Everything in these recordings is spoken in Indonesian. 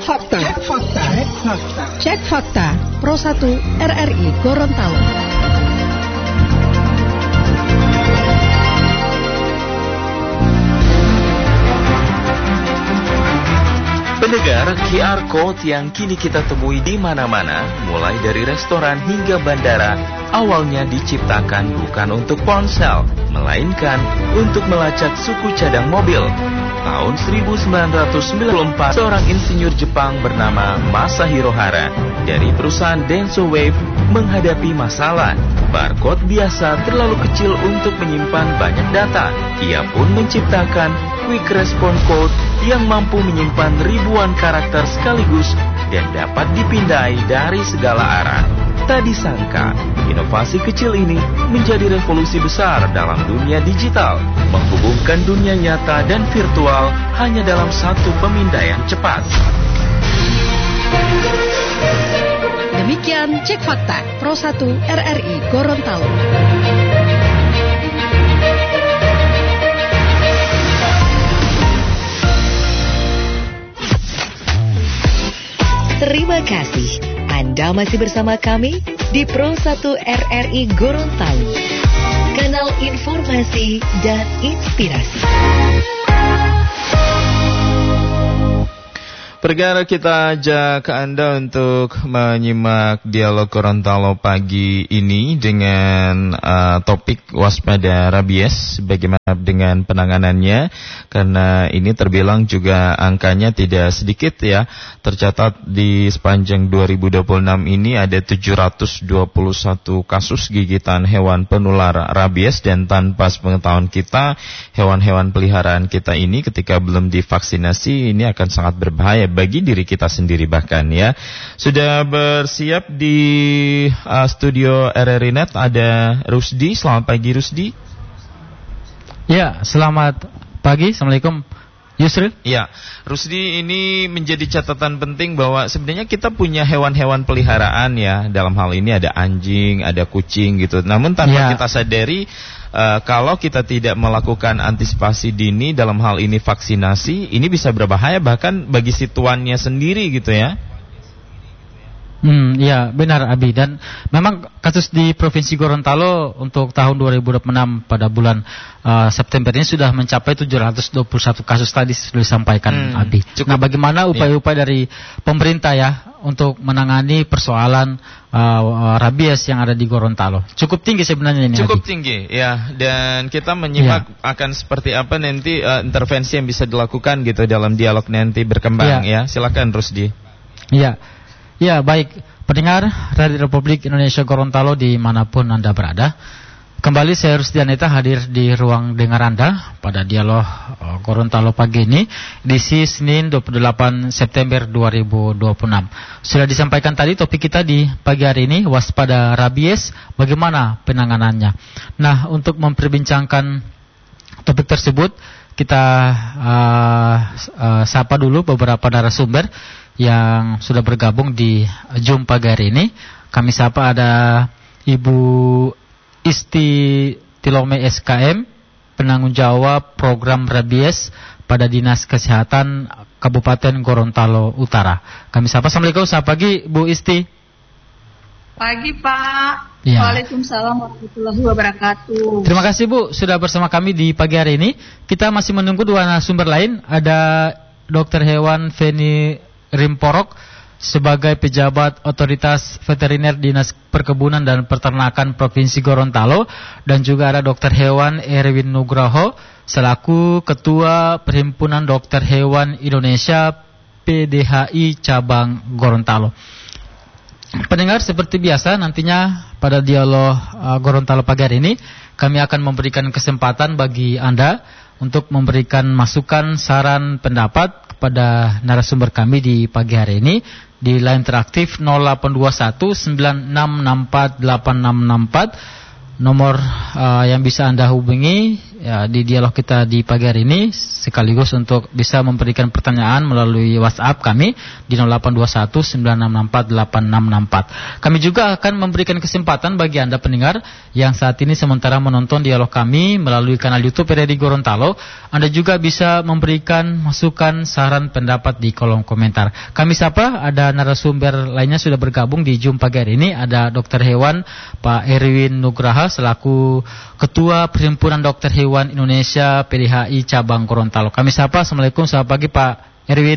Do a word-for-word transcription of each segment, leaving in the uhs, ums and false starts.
fakta. Cek fakta. Cek fakta. Cek fakta. Pro satu R R I Gorontalo. Pendengar, Q R Code yang kini kita temui di mana-mana, mulai dari restoran hingga bandara, awalnya diciptakan bukan untuk ponsel, melainkan untuk melacak suku cadang mobil. Tahun seribu sembilan ratus sembilan puluh empat, seorang insinyur Jepang bernama Masahiro Hara dari perusahaan Denso Wave menghadapi masalah. Barcode biasa terlalu kecil untuk menyimpan banyak data. Ia pun menciptakan Quick Response Code yang mampu menyimpan ribuan karakter sekaligus dan dapat dipindai dari segala arah. Tak disangka, inovasi kecil ini menjadi revolusi besar dalam dunia digital, menghubungkan dunia nyata dan virtual hanya dalam satu pemindaian cepat. Demikian Cek Fakta Pro satu R R I Gorontalo. Terima kasih. Anda masih bersama kami di Pro satu R R I Gorontalo. Kanal informasi dan inspirasi. Perkara kita ajak Anda untuk menyimak dialog Gorontalo pagi ini dengan uh, topik waspada rabies, bagaimana dengan penanganannya, karena ini terbilang juga angkanya tidak sedikit ya. Tercatat di sepanjang dua ribu dua puluh enam ini ada tujuh ratus dua puluh satu kasus gigitan hewan penular rabies, dan tanpa sepengetahuan kita, hewan-hewan peliharaan kita ini ketika belum divaksinasi ini akan sangat berbahaya bagi diri kita sendiri bahkan ya. Sudah bersiap di uh, studio R R I Net ada Rusdi. Selamat pagi Rusdi. Ya, selamat pagi. Assalamualaikum Yusril. Ya, Rusdi, ini menjadi catatan penting bahwa sebenarnya kita punya hewan-hewan peliharaan ya. Dalam hal ini ada anjing, ada kucing gitu. Namun tanpa ya. kita sadari, Uh, kalau kita tidak melakukan antisipasi dini dalam hal ini vaksinasi, ini bisa berbahaya bahkan bagi si tuannya sendiri gitu ya. Hmm, ya benar Abi, dan memang kasus di Provinsi Gorontalo untuk tahun dua ribu dua puluh enam pada bulan uh, September ini sudah mencapai tujuh ratus dua puluh satu kasus tadi sudah disampaikan hmm, Abi. Cukup. Nah, bagaimana upaya-upaya ya. dari pemerintah ya untuk menangani persoalan Uh, rabies yang ada di Gorontalo? Cukup tinggi sebenarnya ini. Cukup Abi. tinggi ya, dan kita menyimak ya. akan seperti apa nanti uh, intervensi yang bisa dilakukan gitu dalam dialog nanti berkembang ya. ya. Silakan Rusdi. Ya, ya baik pendengar Radio Republik Indonesia Gorontalo dimanapun Anda berada. Kembali saya Rusdi Aneta hadir di ruang dengar Anda pada dialog uh, Gorontalo pagi ini, edisi Senin dua puluh delapan September dua ribu dua puluh enam. Sudah disampaikan tadi topik kita di pagi hari ini, waspada rabies, bagaimana penanganannya. Nah, untuk memperbincangkan topik tersebut, kita uh, uh, sapa dulu beberapa narasumber yang sudah bergabung di Zoom pagi hari ini. Kami sapa ada Ibu Isti Tilome S K M, penanggung jawab program rabies pada Dinas Kesehatan Kabupaten Gorontalo Utara. Kami sapa. Assalamualaikum, selamat pagi Bu Isti. Pagi Pak. Ya. Waalaikumsalam warahmatullahi wabarakatuh. Terima kasih Bu sudah bersama kami di pagi hari ini. Kita masih menunggu dua narasumber lain. Ada Dokter Hewan Feni Rimporok sebagai pejabat otoritas veteriner Dinas Perkebunan dan Peternakan Provinsi Gorontalo, dan juga ada Dokter Hewan Erwin Nugroho selaku Ketua Perhimpunan Dokter Hewan Indonesia P D H I Cabang Gorontalo. Pendengar, seperti biasa nantinya pada dialog uh, Gorontalo pagi hari ini kami akan memberikan kesempatan bagi Anda untuk memberikan masukan, saran, pendapat kepada narasumber kami di pagi hari ini di line interaktif nol delapan dua satu sembilan enam enam empat delapan enam enam empat. Nomor uh, yang bisa Anda hubungi ya, di dialog kita di pagi hari ini, sekaligus untuk bisa memberikan pertanyaan melalui WhatsApp kami di nol delapan dua satu sembilan enam enam empat delapan enam enam empat. Kami juga akan memberikan kesempatan bagi Anda pendengar yang saat ini sementara menonton dialog kami melalui kanal YouTube R R I Gorontalo. Anda juga bisa memberikan masukan, saran, pendapat di kolom komentar. Kami sapa, ada narasumber lainnya sudah bergabung di Zoom pagi hari ini. Ada Dokter Hewan Pak Erwin Nugraha selaku Ketua Perhimpunan Dokter Hewan Indonesia P D H I Cabang Gorontalo. Kami sapa, Assalamualaikum, selamat pagi Pak Erwin.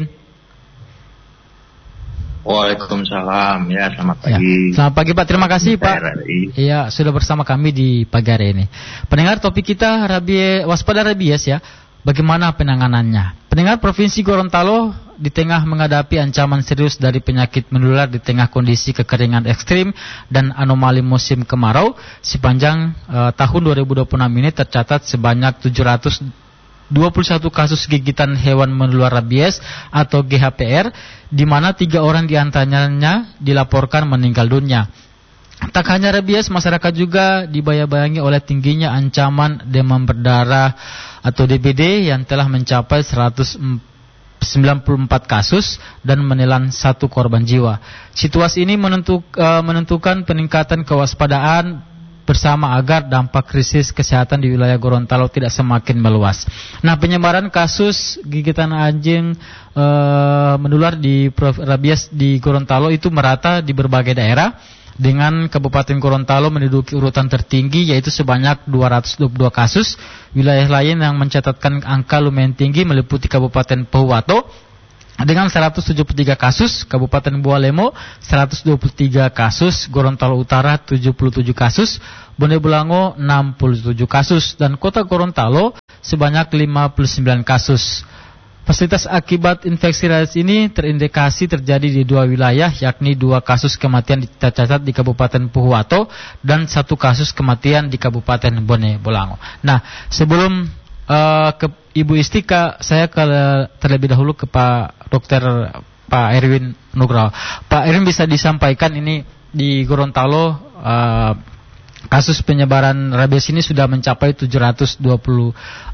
Waalaikumsalam, ya selamat pagi. Ya, selamat pagi Pak, terima kasih Pak. Iya, sudah bersama kami di pagi hari ini. Pendengar, topik kita rabies, waspada rabies ya. Bagaimana penanganannya? Pendengar, Provinsi Gorontalo di tengah menghadapi ancaman serius dari penyakit menular di tengah kondisi kekeringan ekstrim dan anomali musim kemarau. Sepanjang uh, tahun dua ribu dua puluh enam ini tercatat sebanyak tujuh ratus dua puluh satu kasus gigitan hewan menular rabies atau G H P R, di mana tiga orang diantaranya dilaporkan meninggal dunia. Tak hanya rabies, masyarakat juga dibayang-bayangi oleh tingginya ancaman demam berdarah atau D B D yang telah mencapai seratus sembilan puluh empat kasus dan menelan satu korban jiwa. Situasi ini menentuk, uh, menentukan peningkatan kewaspadaan bersama agar dampak krisis kesehatan di wilayah Gorontalo tidak semakin meluas. Nah, penyebaran kasus gigitan anjing e, menular di rabies di Gorontalo itu merata di berbagai daerah, dengan Kabupaten Gorontalo menduduki urutan tertinggi yaitu sebanyak dua ratus dua puluh dua kasus. Wilayah lain yang mencatatkan angka lumayan tinggi meliputi Kabupaten Pohuwato dengan seratus tujuh puluh tiga kasus, Kabupaten Bualemo seratus dua puluh tiga kasus, Gorontalo Utara tujuh puluh tujuh kasus, Bone Bolango enam puluh tujuh kasus, dan Kota Gorontalo sebanyak lima puluh sembilan kasus. Fasilitas akibat infeksi rabies ini terindikasi terjadi di dua wilayah, yakni dua kasus kematian tercatat di Kabupaten Pohuwato dan satu kasus kematian di Kabupaten Bone Bolango. Nah, sebelum uh, ke Ibu Istika, saya ke, terlebih dahulu ke Pak Dokter Pak Erwin Nugraha. Pak Erwin, bisa disampaikan ini di Gorontalo uh, kasus penyebaran rabies ini sudah mencapai tujuh ratus dua puluh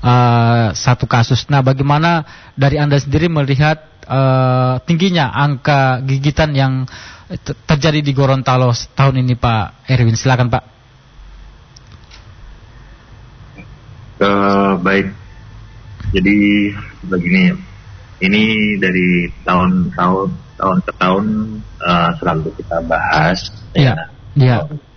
satu kasus. Nah, bagaimana dari Anda sendiri melihat uh, tingginya angka gigitan yang t- terjadi di Gorontalo tahun ini, Pak Erwin? Silakan, Pak. Uh, baik. Jadi begini, ini dari tahun-tahun tahun ke tahun uh, selalu kita bahas. Iya. Iya.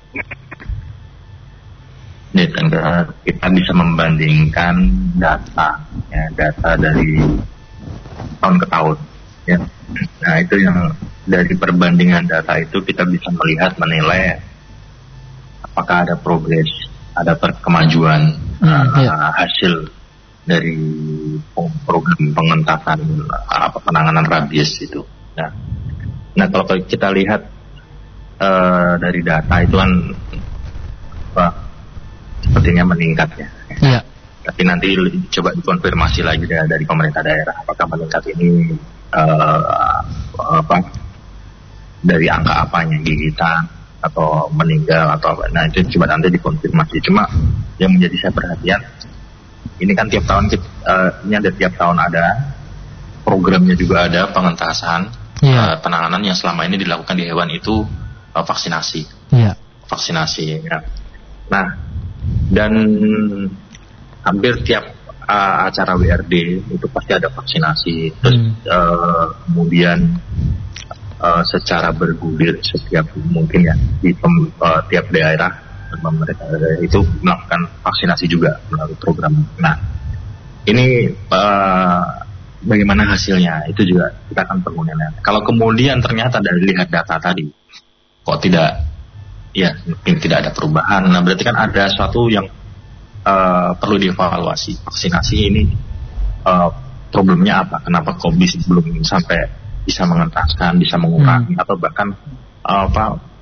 Ya, dan kita bisa membandingkan data, ya, data dari tahun ke tahun. Ya. Nah, itu yang dari perbandingan data itu kita bisa melihat, menilai apakah ada progres, ada kemajuan hmm, uh, ya. hasil dari program pengentasan apa penanganan rabies itu. Nah, nah kalau kita lihat uh, dari data itu kan apa, sepertinya meningkat ya. Iya. Tapi nanti coba dikonfirmasi lagi dari, dari pemerintah daerah apakah meningkat ini uh, apa dari angka apanya, gigitan atau meninggal atau apa. Nah, itu coba nanti dikonfirmasi. Cuma yang menjadi saya perhatian, ini kan tiap tahun uh, ini ada tiap tahun ada programnya, juga ada pengentasan, yeah. uh, penanganan yang selama ini dilakukan di hewan itu uh, vaksinasi, yeah. vaksinasi. Ya. Nah, dan hampir tiap uh, acara W R D itu pasti ada vaksinasi. Terus hmm. uh, kemudian uh, secara bergulir setiap mungkin ya di pem, uh, tiap daerah mereka itu melakukan vaksinasi juga melalui program. Nah, ini uh, bagaimana hasilnya itu juga kita akan perlu nilai. Kalau kemudian ternyata dari lihat data tadi kok tidak, ya mungkin tidak ada perubahan, nah berarti kan ada sesuatu yang uh, perlu dievaluasi. Vaksinasi ini uh, problemnya apa? Kenapa kok bisa belum sampai bisa mengentaskan, bisa mengurangi hmm. atau bahkan uh, apa?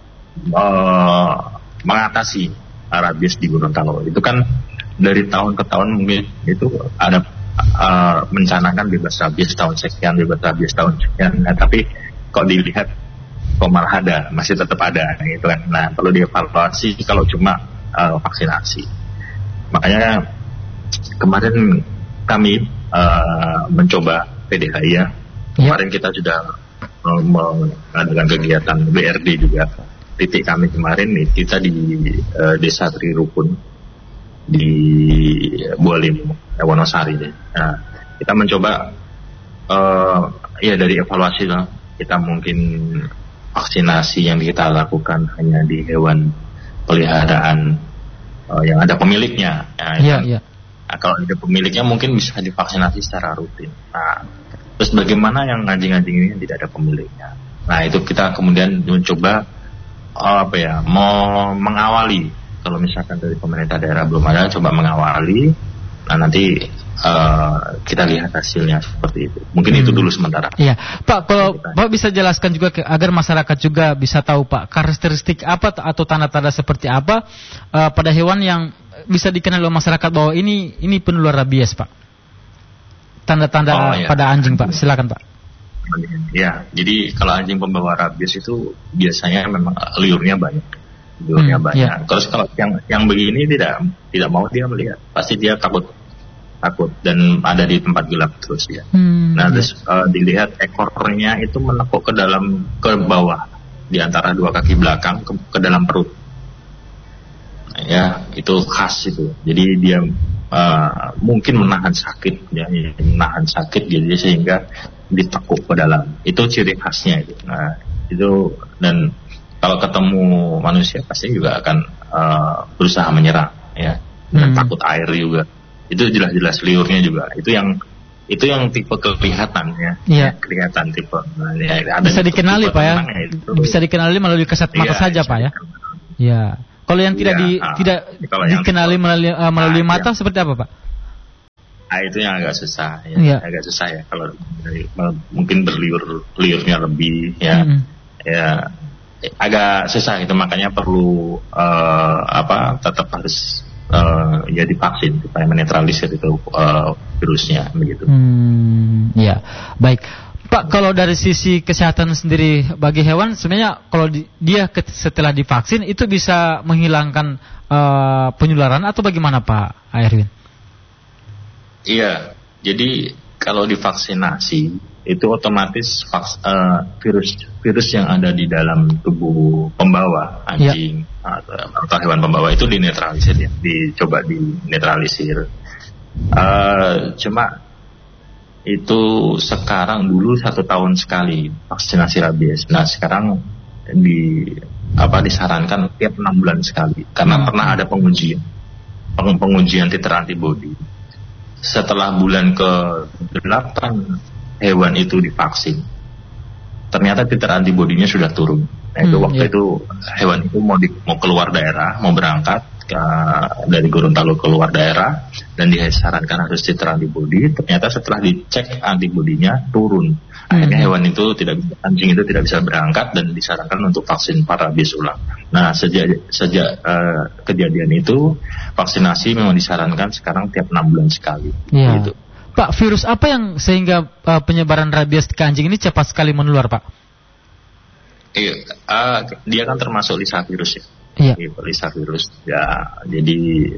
Uh, mengatasi rabies di Gorontalo. Itu kan dari tahun ke tahun mungkin itu ada uh, mencanakan bebas rabies tahun sekian, bebas rabies tahun sekian. Nah, tapi kok dilihat kok malah ada, masih tetap ada gitu kan. Nah, perlu dievaluasi kalau cuma uh, vaksinasi. Makanya kemarin kami uh, mencoba P D H I ya. Kemarin kita sudah uh, mengadakan kegiatan B R D juga. Titik kami kemarin nih kita di uh, Desa Tri Rukun di Bualim, Wonosari. Nah, kita mencoba uh, ya dari evaluasi lah. Kita mungkin vaksinasi yang kita lakukan hanya di hewan peliharaan uh, yang ada pemiliknya. Nah, ya, ya. Nah, kalau ada pemiliknya mungkin bisa divaksinasi secara rutin. Nah, terus bagaimana yang anjing-anjing ini yang tidak ada pemiliknya? Nah, itu kita kemudian mencoba uh, apa ya, mau mengawali. Kalau misalkan dari pemerintah daerah belum ada, coba mengawali. Nah, nanti uh, kita lihat hasilnya seperti itu. Mungkin hmm. itu dulu sementara. Iya, Pak. Kalau Pak bisa jelaskan juga ke, agar masyarakat juga bisa tahu, Pak, karakteristik apa atau tanda-tanda seperti apa uh, pada hewan yang bisa dikenal oleh masyarakat bahwa ini ini penular rabies, Pak. Tanda-tanda oh, ya. pada anjing, Pak. Silakan, Pak. Ya, jadi kalau anjing pembawa rabies itu biasanya memang liurnya banyak. Liurnya hmm, banyak. Ya. Terus kalau yang yang begini tidak tidak mau dia melihat, pasti dia takut takut dan ada di tempat gelap terus ya. Hmm, nah, ya. terus uh, dilihat ekornya itu menekuk ke dalam ke bawah di antara dua kaki belakang ke, ke dalam perut. Nah, ya, itu khas itu. Jadi dia uh, mungkin menahan sakit ya, menahan sakit jadi sehingga ditekuk ke dalam. Itu ciri khasnya itu. Nah, itu dan kalau ketemu manusia pasti juga akan uh, berusaha menyerang ya, dan hmm. takut air juga. Itu jelas-jelas liurnya juga. Itu yang itu yang tipe kelihatan ya, ya. kelihatan tipe. Nah, ya, ada bisa dikenali Pak ya, bisa dikenali melalui kasat mata ya, saja Pak ya. Ya. Kalau yang tidak ya, di uh, tidak dikenali melalui uh, melalui uh, mata ya. Seperti apa Pak? Ah, itu yang agak susah ya, ya. agak susah ya. Kalau mungkin berliur liurnya lebih ya, hmm. ya. agak susah itu, makanya perlu uh, apa tetap harus uh, ya divaksin supaya menetralisir itu uh, virusnya begitu. Hmm, ya baik Pak, kalau dari sisi kesehatan sendiri bagi hewan sebenarnya kalau di, dia ke, setelah divaksin itu bisa menghilangkan uh, penularan atau bagaimana Pak Erwin? Iya, jadi kalau divaksinasi itu otomatis vaks, uh, virus virus yang ada di dalam tubuh pembawa anjing ya. atau, atau hewan pembawa itu dinetralisir ya, dicoba dinetralisir. Uh, cuma itu sekarang dulu satu tahun sekali vaksinasi rabies. Nah sekarang di apa disarankan tiap enam bulan sekali karena hmm. pernah ada pengujian peng, pengujian titer antibody. Setelah bulan ke delapan hewan itu divaksin, ternyata titer antibodinya sudah turun. Nah itu hmm, waktu yeah. itu hewan itu mau di, mau keluar daerah, mau berangkat ke, dari Gorontalo keluar daerah dan disarankan harus titer antibody. Ternyata setelah dicek antibodinya turun. Akhirnya hmm. hewan itu tidak anjing itu tidak bisa berangkat dan disarankan untuk vaksin rabies ulang. Nah sejak sejak uh, kejadian itu vaksinasi memang disarankan sekarang tiap enam bulan sekali. Yeah. Gitu. Pak, virus apa yang sehingga uh, penyebaran rabies ke anjing ini cepat sekali menular, Pak? Iya, uh, dia kan termasuk Lisa virus ya. Iya. Lisa virus. Ya, jadi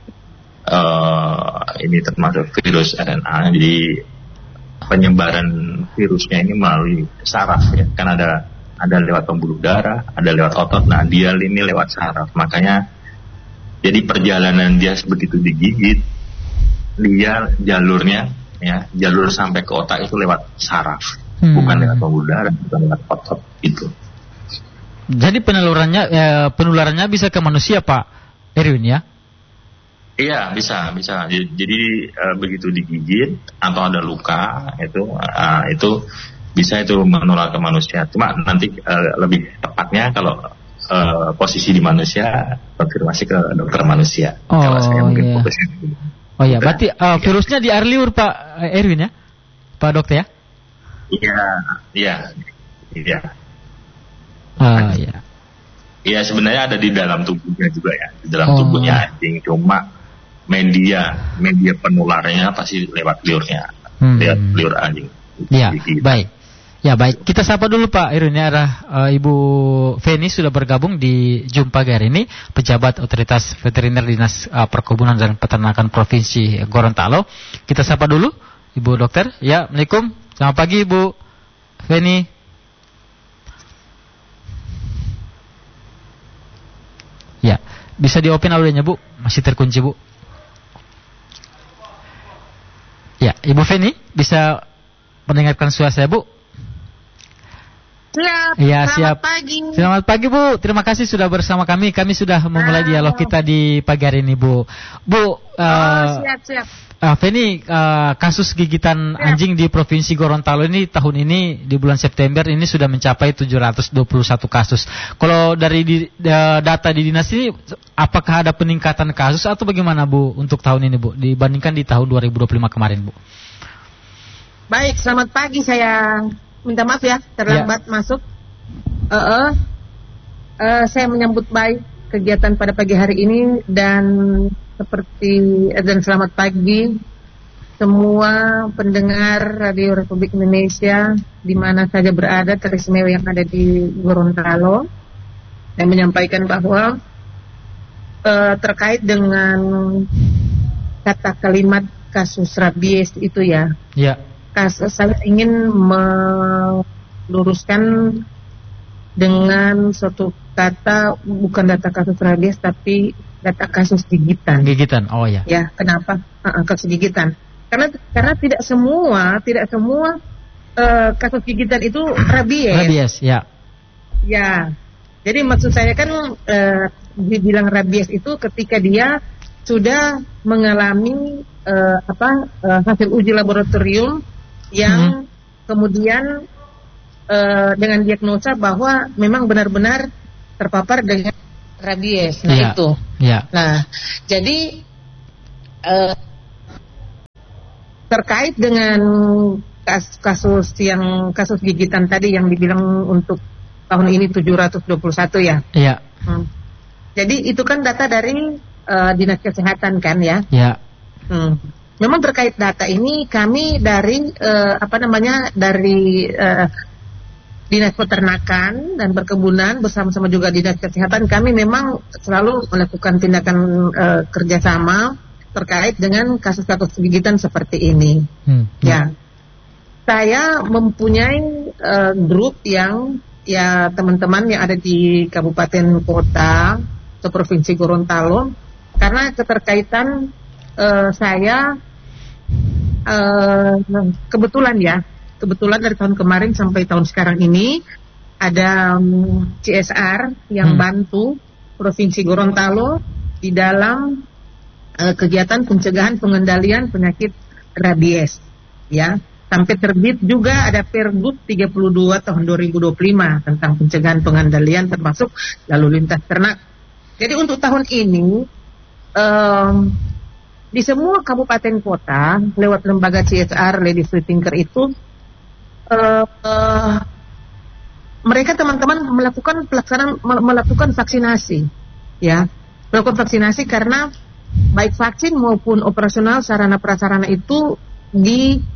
uh, ini termasuk virus R N A. Jadi penyebaran virusnya ini melalui saraf ya. Kan ada ada lewat pembuluh darah, ada lewat otot. Nah, dia ini lewat saraf. Makanya jadi perjalanan dia begitu digigit, dia jalurnya ya jalur sampai ke otak itu lewat saraf, hmm. bukan lewat pembuluh darah, bukan lewat otot itu. Jadi penularannya ya, penularannya bisa ke manusia Pak Erwin ya? Iya bisa bisa. Jadi, jadi uh, begitu digigit atau ada luka itu uh, itu bisa itu menular ke manusia. Cuma nanti uh, lebih tepatnya kalau uh, posisi di manusia konfirmasi ke dokter manusia. Oh, kalau saya mungkin iya. fokusnya dulu. Oh ya, berarti uh, virusnya di air liur Pak Erwin ya, Pak Dokter ya? Iya, iya, iya. Ah iya. Iya sebenarnya ada di dalam tubuhnya juga ya, di dalam oh. tubuhnya anjing. Cuma media, media penularnya pasti lewat liurnya, hmm. lewat liur anjing. Iya, baik. Ya baik, kita sapa dulu Pak Irwin. Ini ada uh, Ibu Feni sudah bergabung di Jumpa hari ini, pejabat otoritas veteriner Dinas uh, Perkebunan dan Peternakan Provinsi Gorontalo. Kita sapa dulu Ibu Dokter. Ya, Assalamualaikum. Selamat pagi Ibu Feni. Ya, bisa di-open audionya Bu, masih terkunci Bu. Ya, Ibu Feni bisa mendengarkan suara saya Bu? Siap. Ya, Selamat siap. pagi. Selamat pagi Bu. Terima kasih sudah bersama kami. Kami sudah memulai dialog kita di pagi hari ini Bu. Bu, uh, Oh, siap, siap. uh, Feni, uh, kasus gigitan Siap. anjing di Provinsi Gorontalo ini tahun ini di bulan September ini sudah mencapai tujuh ratus dua puluh satu kasus. Kalau dari di, da, data di dinas ini, apakah ada peningkatan kasus atau bagaimana Bu untuk tahun ini Bu dibandingkan di tahun dua ribu dua puluh lima kemarin Bu? Baik, selamat pagi. Saya minta maaf ya terlambat ya. masuk. Uh, uh, uh, saya menyambut baik kegiatan pada pagi hari ini dan seperti uh, dan selamat pagi semua pendengar Radio Republik Indonesia di mana saja berada, teristimewa yang ada di Gorontalo, dan menyampaikan bahwa uh, terkait dengan kata kalimat kasus rabies itu ya. Ya. Kasus, saya ingin meluruskan dengan suatu kata, bukan data kasus rabies tapi data kasus gigitan. Gigitan, oh ya. Ya, kenapa? Uh, kasus gigitan. Karena karena tidak semua, tidak semua uh, kasus gigitan itu rabies. Rabies, ya. Ya. Jadi maksud saya kan uh, dibilang rabies itu ketika dia sudah mengalami uh, apa uh, hasil uji laboratorium yang hmm. kemudian uh, dengan diagnosa bahwa memang benar-benar terpapar dengan rabies. Nah ya. itu. Ya. Nah, jadi uh, terkait dengan kasus, kasus yang kasus gigitan tadi yang dibilang untuk tahun ini tujuh ratus dua puluh satu ya. Iya. Hmm. Jadi itu kan data dari uh, Dinas Kesehatan kan ya. Iya. Hmm. Memang terkait data ini kami dari uh, apa namanya dari uh, Dinas Peternakan dan Perkebunan bersama-sama juga Dinas Kesehatan, kami memang selalu melakukan tindakan uh, kerjasama terkait dengan kasus-kasus gigitan seperti ini. Hmm. Ya, saya mempunyai uh, grup yang ya teman-teman yang ada di kabupaten kota atau provinsi Gorontalo, karena keterkaitan uh, saya uh, kebetulan ya kebetulan dari tahun kemarin sampai tahun sekarang ini ada um, C S R yang hmm. bantu provinsi Gorontalo di dalam uh, kegiatan pencegahan pengendalian penyakit rabies ya. Sampai terbit juga ada Pergub tiga puluh dua tahun dua ribu dua puluh lima tentang pencegahan pengendalian termasuk lalu lintas ternak. Jadi untuk tahun ini um, di semua kabupaten kota lewat lembaga C S R Ladies Free Thinker itu uh, uh, mereka teman-teman melakukan pelaksanaan melakukan vaksinasi ya. Melakukan vaksinasi karena baik vaksin maupun operasional sarana prasarana itu di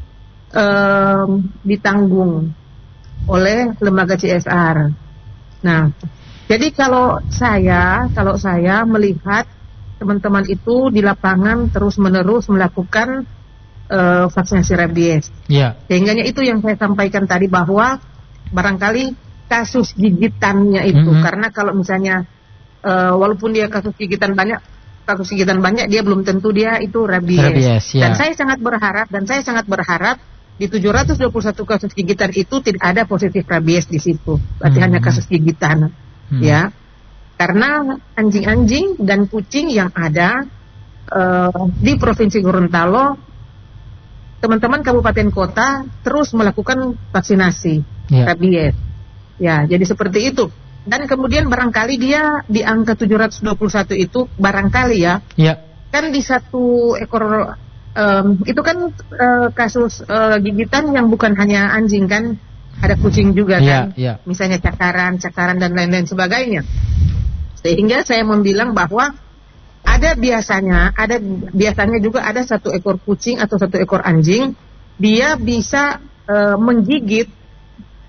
Um, ditanggung oleh lembaga C S R. Nah, jadi kalau saya, kalau saya melihat teman-teman itu di lapangan terus-menerus melakukan uh, vaksinasi rabies. Yeah. Sehingganya itu yang saya sampaikan tadi bahwa barangkali kasus gigitannya itu, mm-hmm. karena kalau misalnya uh, walaupun dia kasus gigitan banyak, kasus gigitan banyak, dia belum tentu dia itu rabies. rabies yeah. Dan saya sangat berharap, dan saya sangat berharap di tujuh ratus dua puluh satu kasus gigitan itu tidak ada positif rabies di situ, berarti hmm. hanya kasus gigitan, hmm. ya. Karena anjing-anjing dan kucing yang ada uh, di Provinsi Gorontalo, teman-teman kabupaten kota terus melakukan vaksinasi yeah. rabies, ya. Jadi seperti itu. Dan kemudian barangkali dia di angka tujuh ratus dua puluh satu itu barangkali ya, yeah. kan di satu ekor Um, itu kan uh, kasus uh, gigitan yang bukan hanya anjing kan, ada kucing juga kan, yeah, yeah. misalnya cakaran, cakaran dan lain-lain sebagainya. Sehingga saya membilang bahwa ada biasanya, ada biasanya juga ada satu ekor kucing atau satu ekor anjing, dia bisa uh, menggigit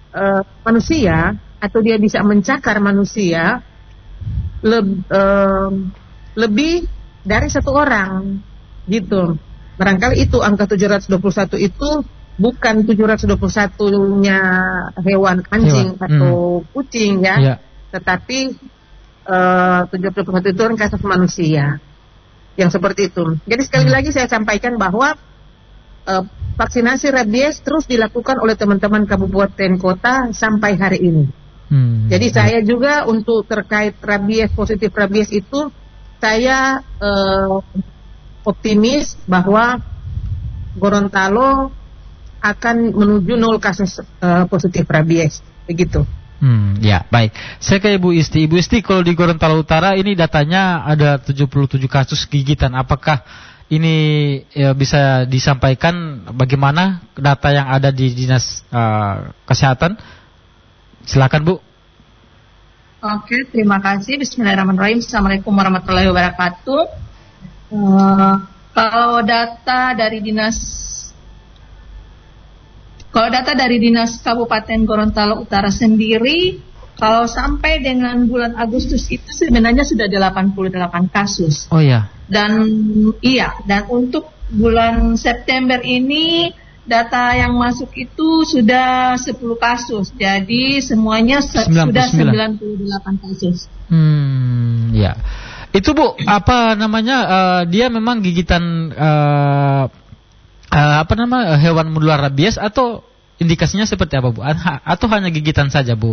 uh, manusia atau dia bisa mencakar manusia le- uh, lebih dari satu orang gitu. Barangkali itu angka tujuh ratus dua puluh satu itu bukan tujuh ratus dua puluh satu-nya hewan anjing hewan. atau hmm. kucing ya, ya. Tetapi uh, tujuh ratus dua puluh satu itu kan kasus manusia yang seperti itu. Jadi sekali hmm. lagi saya sampaikan bahwa uh, vaksinasi rabies terus dilakukan oleh teman-teman kabupaten kota sampai hari ini. Hmm. Jadi saya juga untuk terkait rabies, positif rabies itu saya uh, optimis bahwa Gorontalo akan menuju nol kasus uh, positif rabies, begitu. Hmm, ya baik. Saya ke Ibu Isti. Ibu Isti, kalau di Gorontalo Utara ini datanya ada tujuh puluh tujuh kasus gigitan. Apakah ini ya, bisa disampaikan bagaimana data yang ada di Dinas uh, Kesehatan? Silakan Bu. Oke, terima kasih. Bismillahirrahmanirrahim. Assalamualaikum warahmatullahi wabarakatuh. Uh, kalau data dari Dinas Kalau data dari Dinas Kabupaten Gorontalo Utara sendiri, kalau sampai dengan bulan Agustus itu sebenarnya sudah delapan puluh delapan kasus. Oh ya. Dan iya, dan untuk bulan September ini data yang masuk itu sudah sepuluh kasus. Jadi semuanya se- sudah sembilan puluh delapan kasus. Hmm, ya. Itu Bu, apa namanya? Uh, dia memang gigitan uh, Uh, apa nama hewan menular rabies atau indikasinya seperti apa Bu? Atau hanya gigitan saja Bu?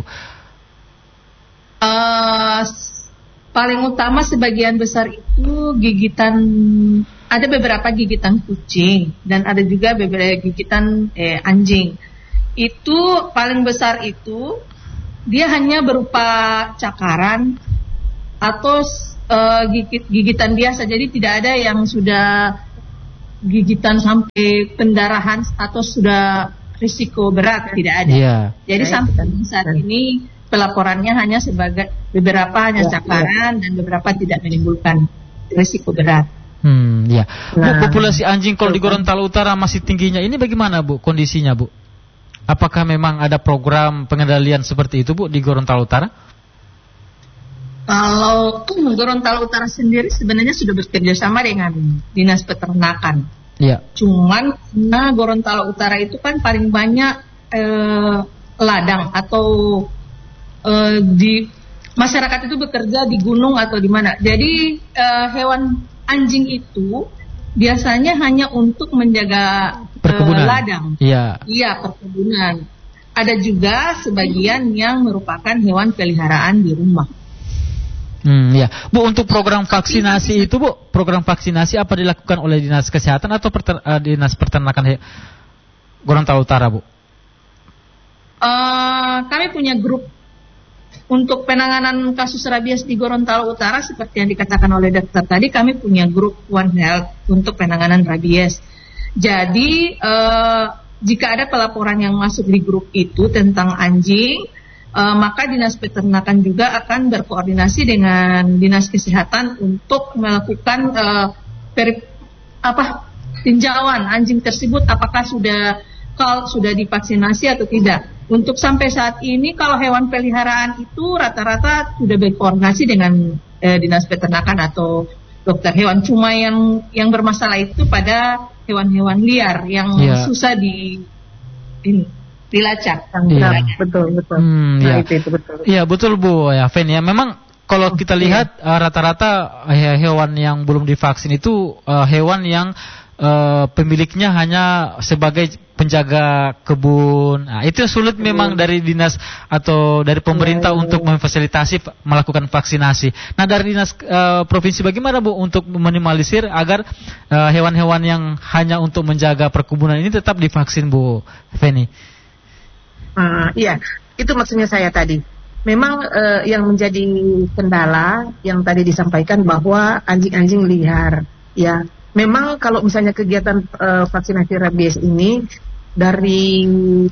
Uh, paling utama sebagian besar itu gigitan, ada beberapa gigitan kucing dan ada juga beberapa gigitan eh, anjing. Itu paling besar itu dia hanya berupa cakaran atau uh, gigit gigitan biasa. Jadi tidak ada yang sudah gigitan sampai pendarahan atau sudah risiko berat, tidak ada. Yeah. Jadi yeah. sampai saat ini pelaporannya hanya sebagai beberapa hanya yeah, cakaran yeah. dan beberapa tidak menimbulkan risiko berat. Hmm, ya. Nah, Bu, populasi anjing kalau di Gorontalo Utara masih tingginya. Ini bagaimana Bu kondisinya Bu? Apakah memang ada program pengendalian seperti itu Bu di Gorontalo Utara? Kalau Gorontalo Utara sendiri sebenarnya sudah bekerja sama dengan Dinas Peternakan. Iya. Cuman nah Gorontalo Utara itu kan paling banyak eh, ladang atau eh, di masyarakat itu bekerja di gunung atau di mana. Jadi eh, hewan anjing itu biasanya hanya untuk menjaga perkebunan. Eh, ladang. Iya. Iya, perkebunan. Ada juga sebagian yang merupakan hewan peliharaan di rumah. Hmm, ya. Bu, untuk program vaksinasi itu Bu, program vaksinasi apa dilakukan oleh Dinas Kesehatan atau perter, uh, Dinas Peternakan Gorontalo Utara Bu? Uh, kami punya grup untuk penanganan kasus rabies di Gorontalo Utara seperti yang dikatakan oleh dokter tadi, kami punya grup One Health untuk penanganan rabies. Jadi uh, jika ada pelaporan yang masuk di grup itu tentang anjing, Uh, maka Dinas Peternakan juga akan berkoordinasi dengan Dinas Kesehatan untuk melakukan uh, peri, apa tinjauan anjing tersebut apakah sudah kalau sudah divaksinasi atau tidak. Untuk sampai saat ini kalau hewan peliharaan itu rata-rata sudah berkoordinasi dengan uh, Dinas Peternakan atau dokter hewan. Cuma yang yang bermasalah itu pada hewan-hewan liar yang yeah. susah di ini. dilacak. Iya, betul betul. Hmm, nah, ya. itu, itu betul. Iya betul Bu ya, Fen ya. Memang kalau kita lihat uh, rata-rata uh, hewan yang belum divaksin itu uh, hewan yang uh, pemiliknya hanya sebagai penjaga kebun. Nah, itu sulit memang dari dinas atau dari pemerintah ya, ya, ya. untuk memfasilitasi melakukan vaksinasi. Nah, dari dinas uh, provinsi bagaimana Bu untuk meminimalisir agar uh, hewan-hewan yang hanya untuk menjaga perkebunan ini tetap divaksin Bu Feni? Uh, iya, itu maksudnya saya tadi. Memang uh, yang menjadi kendala yang tadi disampaikan bahwa anjing-anjing liar, ya. Memang kalau misalnya kegiatan uh, vaksinasi rabies ini dari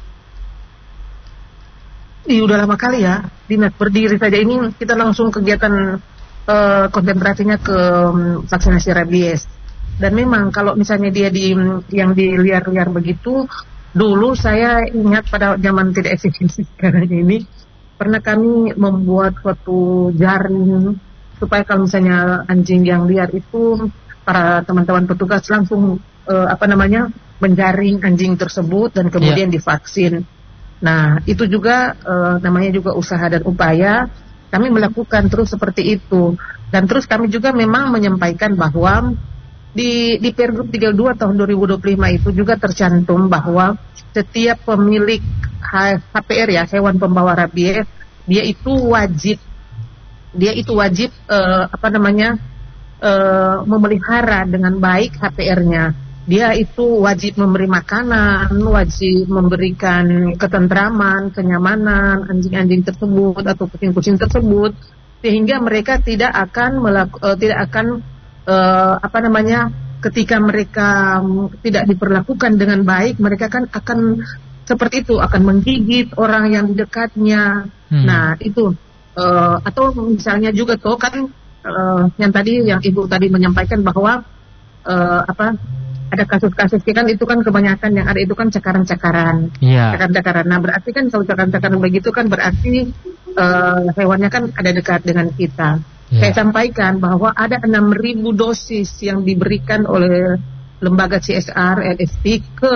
ini udah lama kali ya, dinas berdiri saja ini kita langsung kegiatan uh, konsentrasinya ke um, vaksinasi rabies. Dan memang kalau misalnya dia di yang di liar-liar begitu, dulu saya ingat pada zaman tidak eksistensi sekarang ini, pernah kami membuat suatu jaring supaya kalau misalnya anjing yang liar itu, para teman-teman petugas langsung uh, apa namanya menjaring anjing tersebut dan kemudian yeah. divaksin. Nah, itu juga uh, namanya juga usaha dan upaya. Kami melakukan terus seperti itu. Dan terus kami juga memang menyampaikan bahwa di di Pergub tiga puluh dua tahun dua ribu dua puluh lima itu juga tercantum bahwa setiap pemilik H P R ya, hewan pembawa rabies, dia itu wajib dia itu wajib uh, apa namanya uh, memelihara dengan baik H P R-nya. Dia itu wajib memberi makanan, wajib memberikan ketentraman, kenyamanan anjing-anjing tersebut atau kucing-kucing tersebut, sehingga mereka tidak akan melaku, uh, tidak akan uh, apa namanya ketika mereka tidak diperlakukan dengan baik, mereka kan akan seperti itu, akan menggigit orang yang di dekatnya. Hmm. Nah itu. Uh, atau misalnya juga tuh kan uh, yang tadi yang ibu tadi menyampaikan bahwa uh, apa ada kasus-kasus kan itu kan kebanyakan yang ada itu kan cakaran-cakaran, yeah. cakaran-cakaran. Nah berarti kan kalau cakaran-cakaran begitu kan berarti uh, hewannya kan ada dekat dengan kita. Yeah. Saya sampaikan bahwa ada enam ribu dosis yang diberikan oleh lembaga C S R L S P ke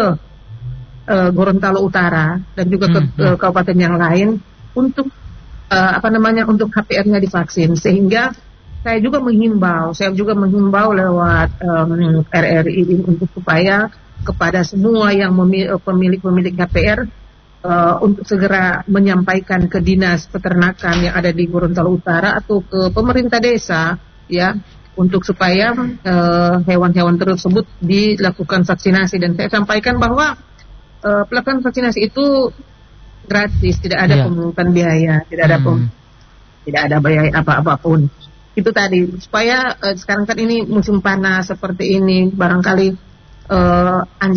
uh, Gorontalo Utara dan juga ke hmm. uh, kabupaten yang lain untuk Uh, apa namanya untuk H P R-nya divaksin, sehingga saya juga menghimbau, saya juga menghimbau lewat um, R R I ini untuk supaya kepada semua yang memil- pemilik-pemilik H P R uh, untuk segera menyampaikan ke dinas peternakan yang ada di Gorontalo Utara atau ke pemerintah desa ya untuk supaya uh, hewan-hewan tersebut dilakukan vaksinasi. Dan saya sampaikan bahwa uh, pelaksanaan vaksinasi itu gratis, tidak ada yeah. pemungutan biaya, tidak ada pem, hmm. tidak ada biaya apa-apapun. Itu tadi supaya uh, sekarang kan ini musim panas seperti ini, barangkali uh, anjing